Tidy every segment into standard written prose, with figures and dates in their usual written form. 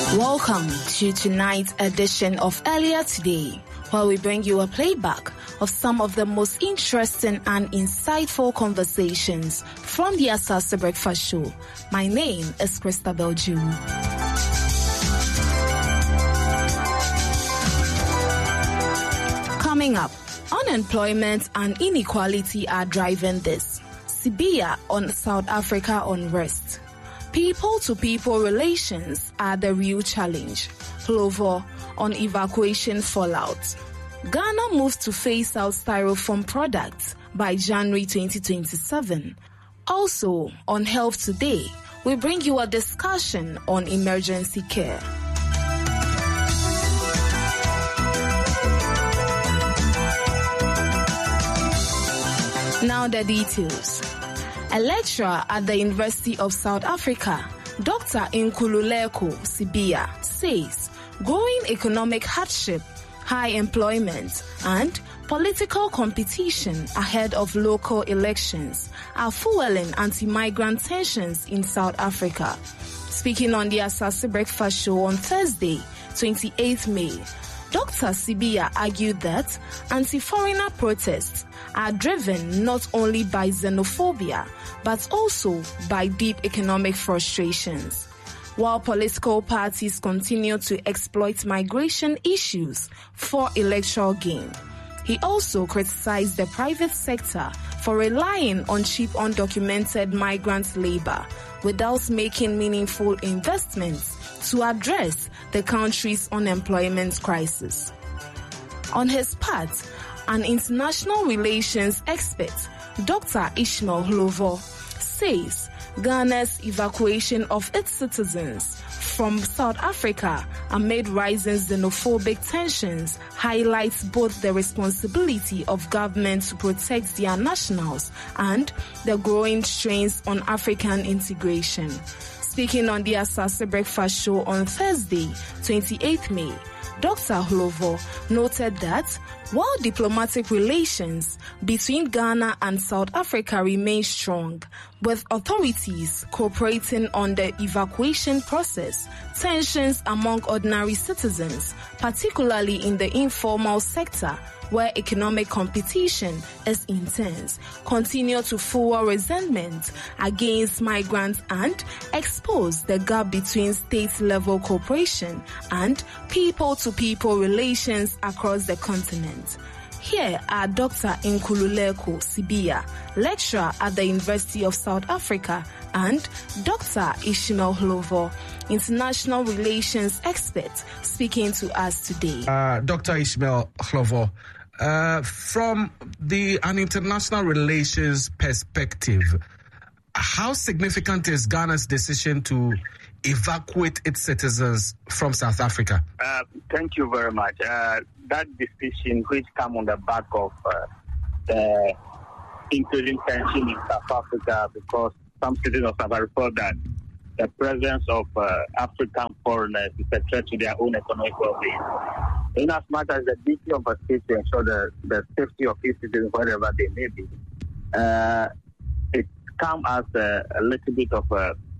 Welcome to tonight's edition of Earlier Today, where we bring you a playback of some of the most interesting and insightful conversations from the Asase Breakfast Show. My name is Christabel Jew. Coming up, unemployment and inequality are driving this. Sibiya on South Africa unrest. People-to-people relations are the real challenge. Hlovo on evacuation fallout. Ghana moves to phase out styrofoam products by January 2027. Also, on Health Today, we bring you a discussion on emergency care. Now the details. A lecturer at the University of South Africa, Dr. Nkululeko Sibiya, says growing economic hardship, high employment, and political competition ahead of local elections are fueling anti-migrant tensions in South Africa. Speaking on the Asase Breakfast Show on Thursday, 28th May, Dr. Sibiya argued that anti-foreigner protests are driven not only by xenophobia, but also by deep economic frustrations. While political parties continue to exploit migration issues for electoral gain, he also criticized the private sector for relying on cheap undocumented migrant labor without making meaningful investments to address the country's unemployment crisis. On his part, an international relations expert, Dr. Ishmael Hlovo, says Ghana's evacuation of its citizens from South Africa amid rising xenophobic tensions highlights both the responsibility of government to protect their nationals and the growing strains on African integration. Speaking on the Asase Breakfast Show on Thursday, 28th May, Dr. Hlovo noted that while diplomatic relations between Ghana and South Africa remain strong, with authorities cooperating on the evacuation process, tensions among ordinary citizens, particularly in the informal sector, where economic competition is intense, continue to fuel resentment against migrants and expose the gap between state-level cooperation and people-to-people relations across the continent. Here are Dr. Nkululeko Sibiya, lecturer at the University of South Africa, and Dr. Ishmael Hlovo, international relations expert, speaking to us today. Dr. Ishmael Hlovo, from an international relations perspective, how significant is Ghana's decision to evacuate its citizens from South Africa? Thank you very much. That decision, which comes on the back of the increasing tension in South Africa, because some citizens have reported that the presence of African foreigners is a threat to their own economic well-being. In as much as the duty of a state to ensure the safety of its citizens, wherever they may be, it comes as a little bit of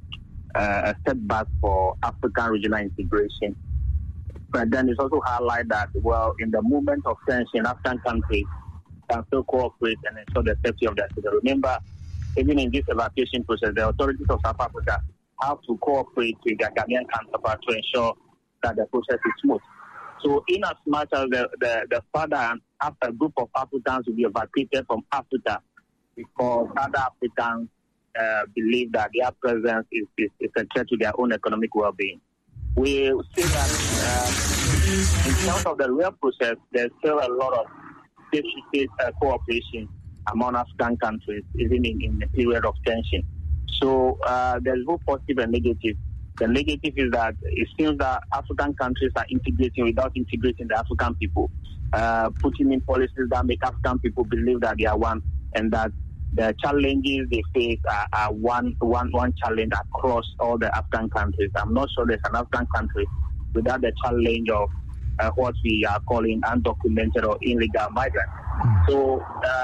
a setback for African regional integration. But then it's also highlighted that, well, in the moment of tension, African countries can still cooperate and ensure the safety of their citizens. Remember, even in this evacuation process, the authorities of South Africa have to cooperate with their Ghanaian counterparts to ensure that the process is smooth. So in as much as the father and after a group of Africans will be evacuated from Africa because other Africans believe that their presence is a threat to their own economic well-being. We see that in terms of the real process, there's still a lot of state-to-state cooperation among African countries, even in the period of tension. So there's both positive and negative. The negative is that it seems that African countries are integrating without integrating the African people, putting in policies that make African people believe that they are one, and that the challenges they face are one challenge across all the African countries. I'm not sure there's an African country without the challenge of what we are calling undocumented or illegal migrants. So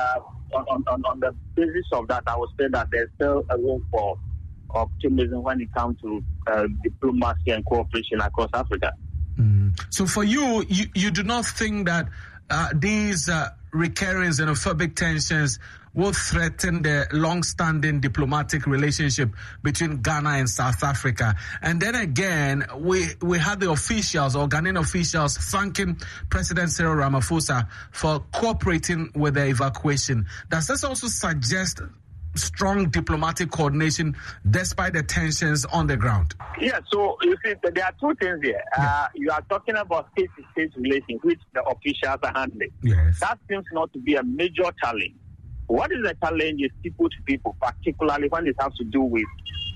on the basis of that, I would say that there's still a room for optimism when it comes to diplomacy and cooperation across Africa. So for you do not think that these recurring xenophobic tensions will threaten the long-standing diplomatic relationship between Ghana and South Africa? And then again, we had the officials or Ghanaian officials thanking President Cyril Ramaphosa for cooperating with the evacuation. Does this also suggest strong diplomatic coordination despite the tensions on the ground? Yeah, so you see, there are two things here. You are talking about state-to-state relations, which the officials are handling. Yes. That seems not to be a major challenge. What is the challenge is people to people, particularly when it has to do with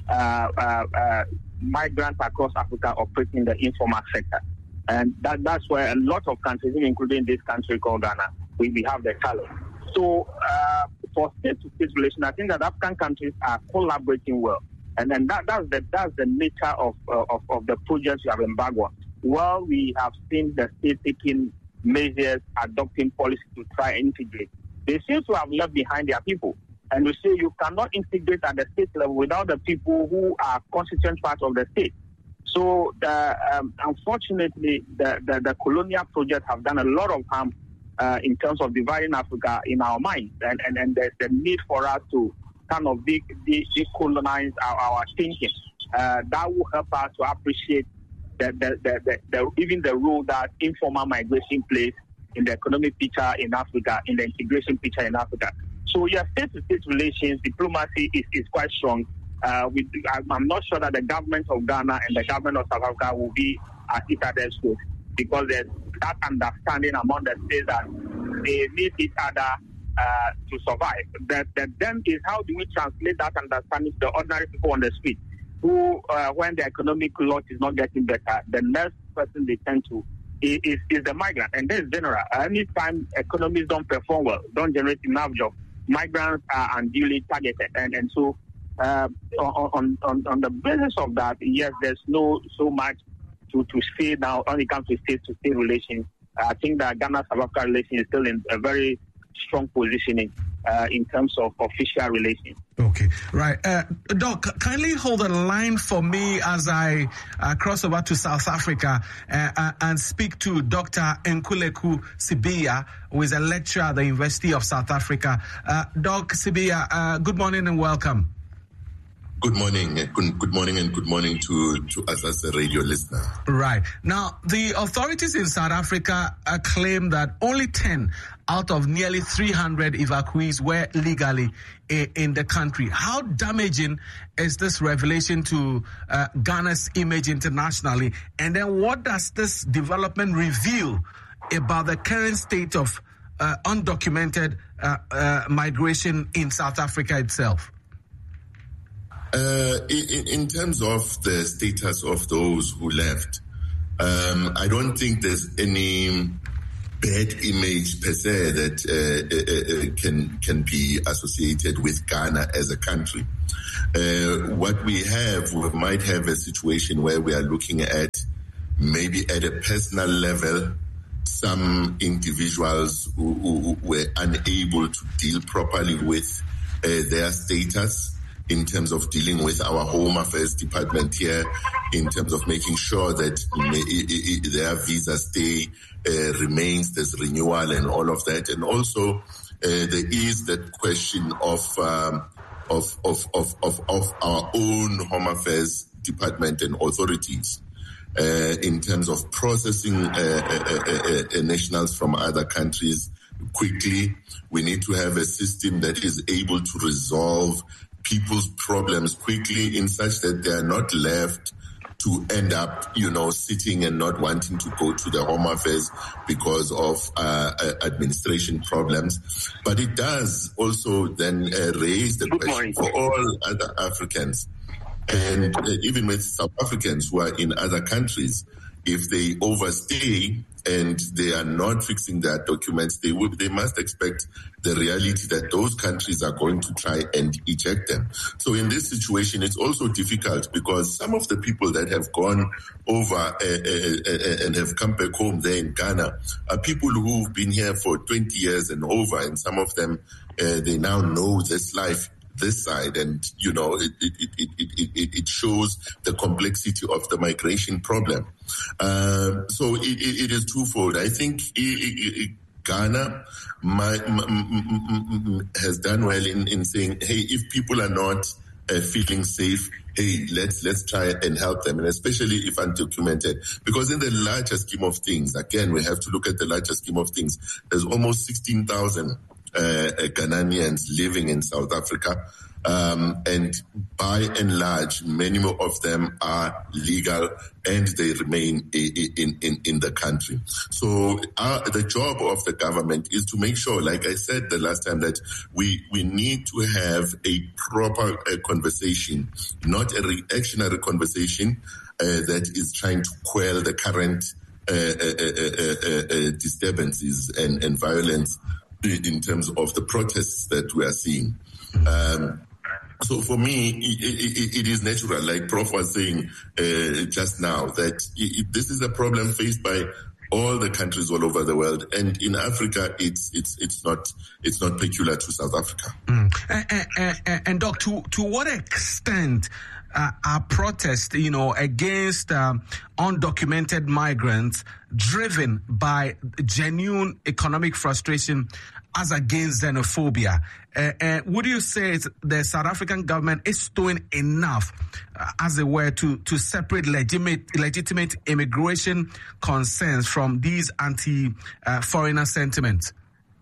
migrants across Africa operating in the informal sector. And that's where a lot of countries, including this country called Ghana, we have the challenge. So for state-to-state relations, I think that African countries are collaborating well. And then that's the nature of the projects we have embarked on. Well, we have seen the state taking measures, adopting policies to try and integrate. They seem to have left behind their people. And we say you cannot integrate at the state level without the people who are constituent part of the state. So unfortunately, the colonial projects have done a lot of harm in terms of dividing Africa in our minds. And there's the need for us to kind of decolonize our thinking. That will help us to appreciate even the role that informal migration plays in the economic picture in Africa, in the integration picture in Africa. So, yes, state-to-state relations, diplomacy is quite strong. I'm not sure that the government of Ghana and the government of South Africa will be at each other's throat, because there's that understanding among the states that they need each other to survive. Then is how do we translate that understanding to the ordinary people on the street, who, when the economic lot is not getting better, the next person they tend to is the migrant. And this is general. Anytime economies don't perform well, don't generate enough jobs, migrants are unduly targeted. And so on the basis of that, yes, there's no so much to say now when it comes to state-to-state relations. I think that Ghana-South Africa relations is still in a very strong positioning in terms of official relations. Okay, right. Doc, kindly hold the line for me as I cross over to South Africa and speak to Dr. Nkuleku Sibiya, who is a lecturer at the University of South Africa. Doc Sibiya, good morning and welcome. Good morning. Good morning and good morning to us as a radio listener. Right. Now, the authorities in South Africa claim that only 10 out of nearly 300 evacuees were legally in the country. How damaging is this revelation to Ghana's image internationally? And then what does this development reveal about the current state of undocumented migration in South Africa itself? In terms of the status of those who left, I don't think there's any bad image per se that can be associated with Ghana as a country. What we might have a situation where we are looking at maybe at a personal level, some individuals who were unable to deal properly with their status in terms of dealing with our Home Affairs Department here, in terms of making sure that their visa stay remains, there's renewal and all of that. And also there is that question of our own Home Affairs Department and authorities in terms of processing nationals from other countries quickly. We need to have a system that is able to resolve people's problems quickly in such that they are not left to end up, sitting and not wanting to go to the Home Affairs because of administration problems. But it does also then raise the question for all other Africans, and even with South Africans who are in other countries, if they overstay and they are not fixing their documents, they must expect the reality that those countries are going to try and eject them. So in this situation, it's also difficult because some of the people that have gone over and have come back home there in Ghana are people who've been here for 20 years and over, and some of them, they now know this life this side, and it shows the complexity of the migration problem. So it is twofold. I think Ghana has done well in saying, hey, if people are not feeling safe, hey, let's try and help them, and especially if undocumented. Because in the larger scheme of things, again, we have to look at the larger scheme of things. There's almost 16,000 Ghanaians living in South Africa. And by and large, many of them are legal and they remain in the country. So the job of the government is to make sure, like I said the last time, that we need to have a proper conversation, not a reactionary conversation that is trying to quell the current disturbances and violence in terms of the protests that we are seeing. So for me, it is natural, like Prof was saying just now, that this is a problem faced by all the countries all over the world, and in Africa, it's not peculiar to South Africa. And Doc, to what extent are protests, against undocumented migrants driven by genuine economic frustration as against xenophobia? Would you say the South African government is doing enough, as it were, to separate legitimate immigration concerns from these anti-foreigner sentiments?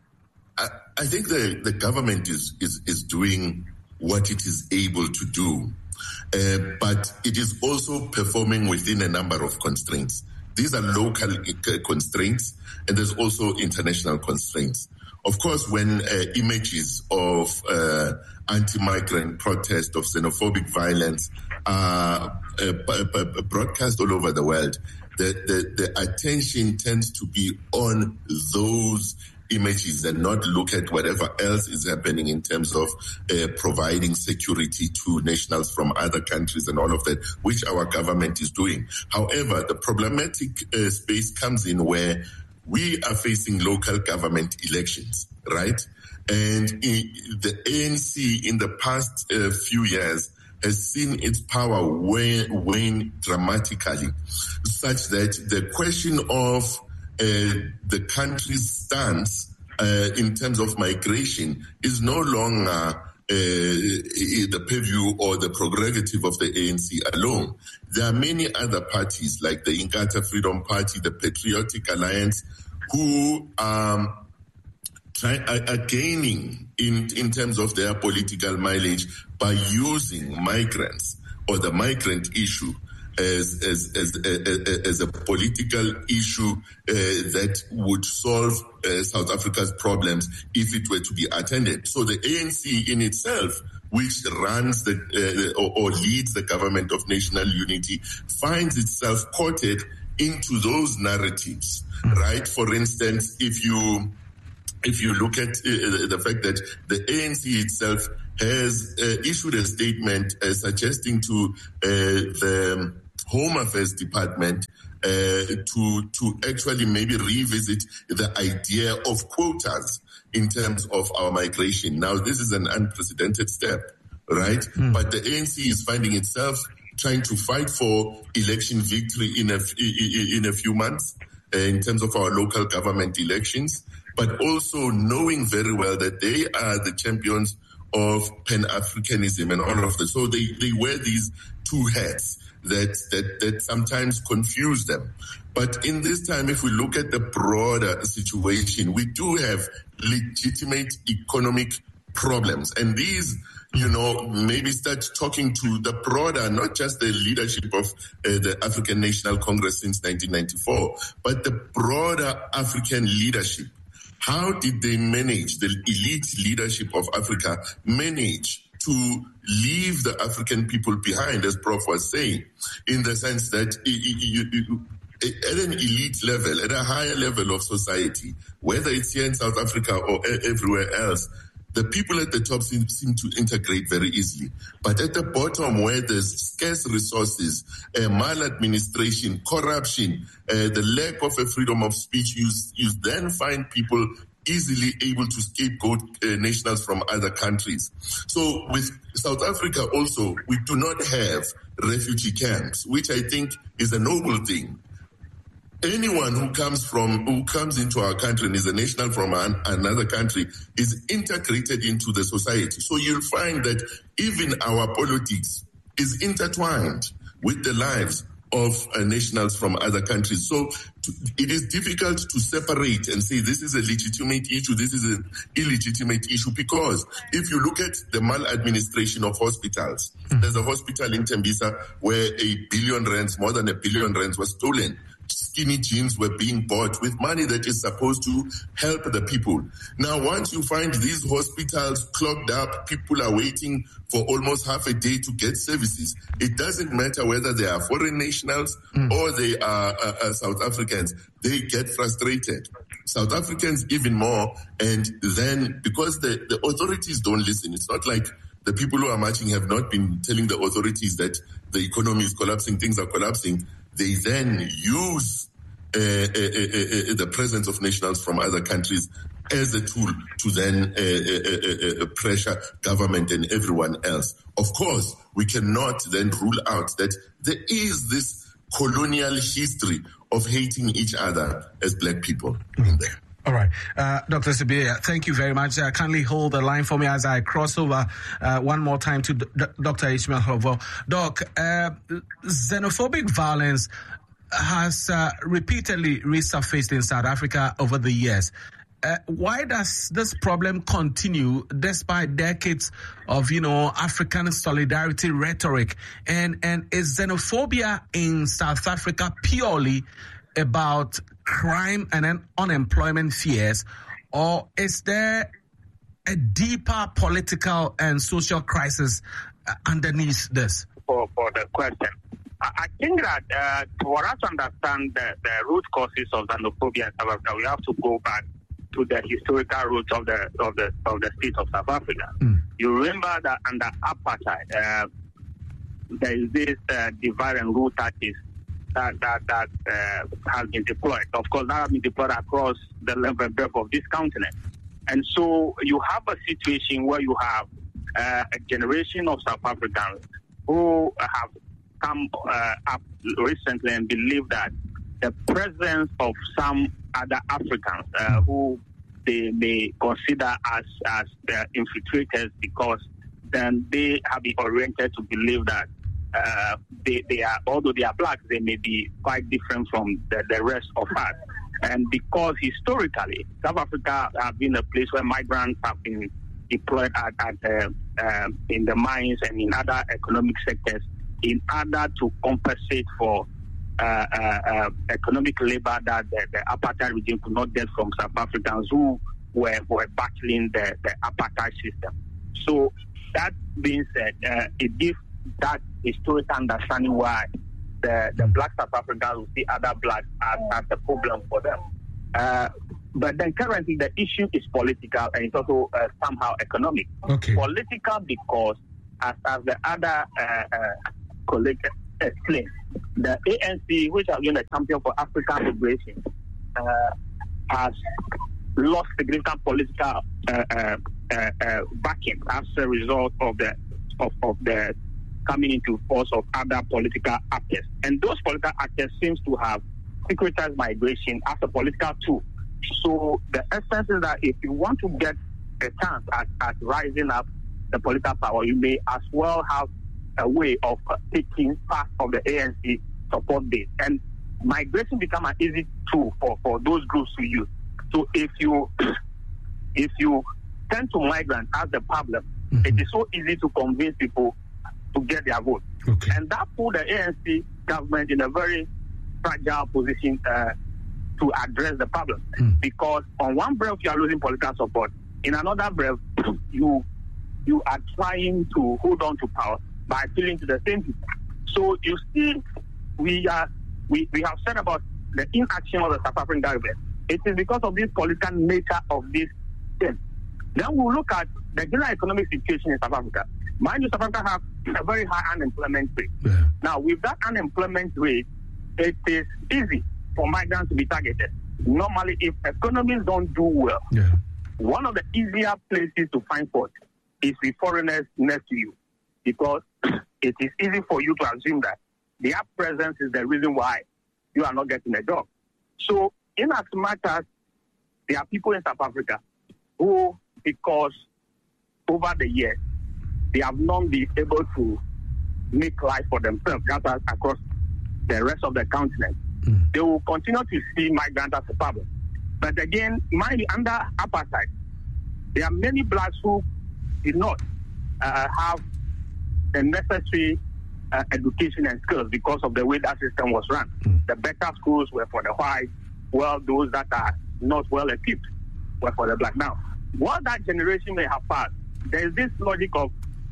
I think the government is doing what it is able to do, but it is also performing within a number of constraints. These are local constraints, and there's also international constraints. Of course, when images of anti-migrant protest, of xenophobic violence are broadcast all over the world, the attention tends to be on those images and not look at whatever else is happening in terms of providing security to nationals from other countries and all of that, which our government is doing. However, the problematic space comes in where we are facing local government elections, right? And the ANC in the past few years has seen its power wane dramatically, such that the question of the country's stance in terms of migration is no longer the purview or the prerogative of the ANC alone. There are many other parties like the Inkatha Freedom Party, the Patriotic Alliance, who are gaining in terms of their political mileage by using migrants or the migrant issue as a political issue that would solve South Africa's problems if it were to be attended. So the ANC in itself, which runs or leads the government of national unity, finds itself courted into those narratives, right? For instance, if you look at the fact that the ANC itself has issued a statement suggesting to the Home Affairs Department to actually maybe revisit the idea of quotas in terms of our migration. Now, this is an unprecedented step, right? But the ANC is finding itself trying to fight for election victory in a few months in terms of our local government elections, but also knowing very well that they are the champions of Pan-Africanism and all of this. So they wear these two hats that sometimes confuse them. But in this time, if we look at the broader situation, we do have legitimate economic problems. And these, maybe start talking to the broader, not just the leadership of the African National Congress since 1994, but the broader African leadership. How did they manage, the elite leadership of Africa, manage to leave the African people behind, as Prof was saying, in the sense that at an elite level, at a higher level of society, whether it's here in South Africa or everywhere else, the people at the top seem to integrate very easily. But at the bottom, where there's scarce resources, maladministration, corruption, the lack of a freedom of speech, you then find people easily able to scapegoat nationals from other countries. So with South Africa also, we do not have refugee camps, which I think is a noble thing. Anyone who comes into our country and is a national from another country is integrated into the society. So you'll find that even our politics is intertwined with the lives of nationals from other countries. So it is difficult to separate and say this is a legitimate issue, this is an illegitimate issue, because if you look at the maladministration of hospitals, there's a hospital in Tembisa where more than R1 billion was stolen. Skinny jeans were being bought with money that is supposed to help the people. Now, once you find these hospitals clogged up, people are waiting for almost half a day to get services. It doesn't matter whether they are foreign nationals or they are South Africans. They get frustrated. South Africans even more. And then because the authorities don't listen, it's not like the people who are marching have not been telling the authorities that the economy is collapsing, things are collapsing. They then use the presence of nationals from other countries as a tool to then pressure government and everyone else. Of course, we cannot then rule out that there is this colonial history of hating each other as black people in there. All right. Dr. Sibiya, thank you very much. Kindly hold the line for me as I cross over one more time to Dr. Ishmael Hovwo. Doc, xenophobic violence has repeatedly resurfaced in South Africa over the years. Why does this problem continue despite decades of, African solidarity rhetoric? And is xenophobia in South Africa purely about crime and unemployment fears, or is there a deeper political and social crisis underneath this? For the question, I think that for us to understand the root causes of xenophobia in South Africa, we have to go back to the historical roots of the state of South Africa. You remember that under apartheid, there is this divide and rule tactics that has been deployed. Of course, that has been deployed across the length and breadth of this continent. And so you have a situation where you have a generation of South Africans who have come up recently and believe that the presence of some other Africans who they may consider as infiltrators, because then they have been oriented to believe that they are, although they are blacks, they may be quite different from the rest of us. And because historically, South Africa has been a place where migrants have been deployed in the mines and in other economic sectors in order to compensate for economic labor that the apartheid regime could not get from South Africans who were battling the apartheid system. So that being said, it gives that historical understanding why the black South Africans will see other blacks as a problem for them. But then currently the issue is political and it's also somehow economic. Okay. Political because, as the other colleague explained, the ANC, which has been a champion for African liberation, has lost significant political backing as a result of the coming into force of other political actors. And those political actors seems to have securitized migration as a political tool. So the essence is that if you want to get a chance at rising up the political power, you may as well have a way of taking part of the ANC support base. And migration become an easy tool for those groups to use. So if you tend to migrants as the problem, it is so easy to convince people to get their vote. Okay. And that put the ANC government in a very fragile position to address the problem. Because on one breath you are losing political support, in another breath you are trying to hold on to power by appealing to the same people. So you see, we have said about the inaction of the South African government. It is because of this political nature of this thing. Then we'll look at the general economic situation in South Africa. Mind you, South Africa have a very high unemployment rate. Yeah. Now, with that unemployment rate, it is easy for migrants to be targeted. Normally, if economies don't do well, one of the easier places to find fault is with foreigners next to you, because it is easy for you to assume that their presence is the reason why you are not getting a job. So, in as much as there are people in South Africa who, because over the years, they have not been able to make life for themselves, just as across the rest of the continent, they will continue to see migrants as a problem. But again, mind you, under apartheid, there are many blacks who did not have the necessary education and skills because of the way that system was run. The better schools were for the whites, while those that are not well equipped were for the black. Now, what that generation may have passed, there is this logic of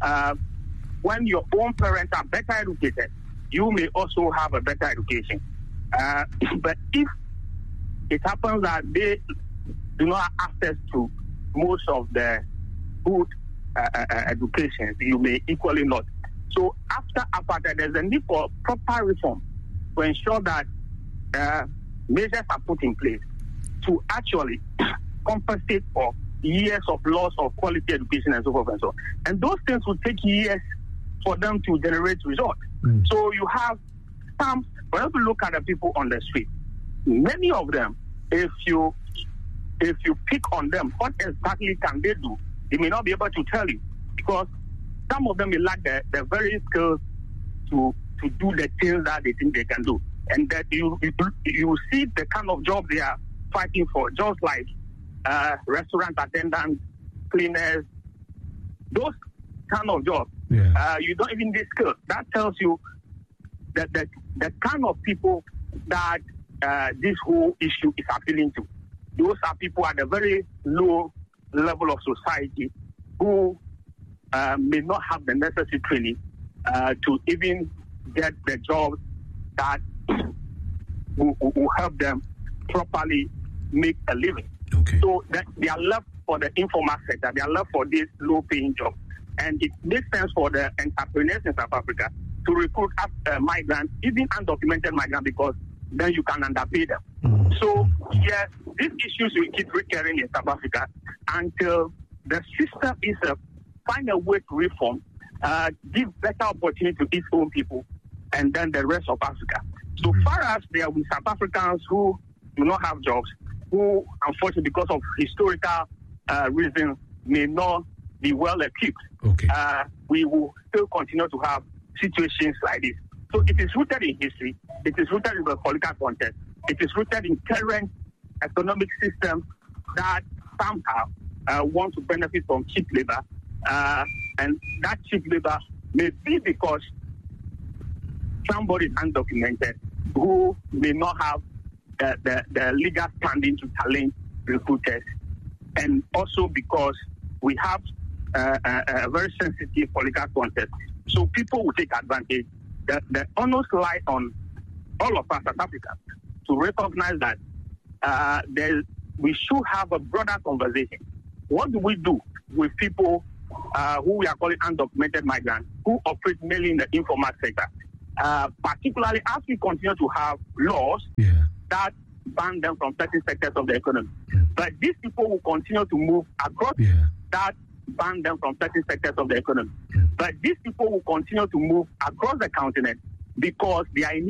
when your own parents are better educated, you may also have a better education. But if it happens that they do not have access to most of the good education, you may equally not. So after apartheid, there's a need for proper reform to ensure that measures are put in place to actually compensate for years of loss of quality education and so forth and so on. And those things will take years for them to generate results. So you have some, when you look at the people on the street, many of them, if you pick on them, what exactly can they do? They may not be able to tell you, because some of them may lack the very skills to do the things that they think they can do. And that you see the kind of job they are fighting for, just like restaurant attendants, cleaners, those kind of jobs. You don't even need skills. That tells you that the kind of people that this whole issue is appealing to. Those are people at a very low level of society who may not have the necessary training to even get the jobs that will help them properly make a living. So they are left for the informal sector. They are left for this low-paying job. And it makes sense for the entrepreneurs in South Africa to recruit migrants, even undocumented migrants, because then you can underpay them. So, yes, these issues will keep recurring in South Africa until the system is find a way to reform, give better opportunity to its own people, and then the rest of Africa. So far as there will be South Africans who do not have jobs, who, unfortunately, because of historical reasons, may not be well equipped, we will still continue to have situations like this. So it is rooted in history, it is rooted in the political context, it is rooted in current economic systems that somehow want to benefit from cheap labor, and that cheap labor may be because somebody is undocumented who may not have the legal standing to challenge recruiters, and also because we have a very sensitive political context. So people will take advantage. The onus lies on all of us as Africans to recognize that we should have a broader conversation. What do we do with people who we are calling undocumented migrants, who operate mainly in the informal sector, particularly as we continue to have laws that ban them from certain sectors of the economy. But these people will continue to move across that ban them from certain sectors of the economy. But these people will continue to move across the continent because they are in